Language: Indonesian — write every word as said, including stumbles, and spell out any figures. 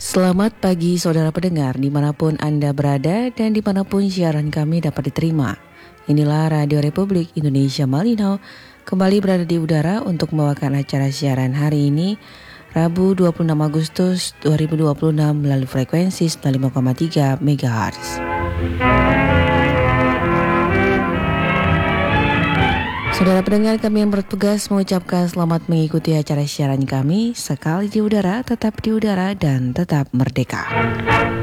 Selamat pagi saudara pendengar dimanapun Anda berada dan dimanapun siaran kami dapat diterima. Inilah Radio Republik Indonesia Malinau kembali berada di udara untuk membawakan acara siaran hari ini Rabu dua puluh enam Agustus dua ribu dua puluh enam melalui frekuensi sembilan puluh lima koma tiga megahertz. Saudara pendengar kami yang bertugas mengucapkan selamat mengikuti acara siaran kami. Sekali di udara, tetap di udara dan tetap merdeka.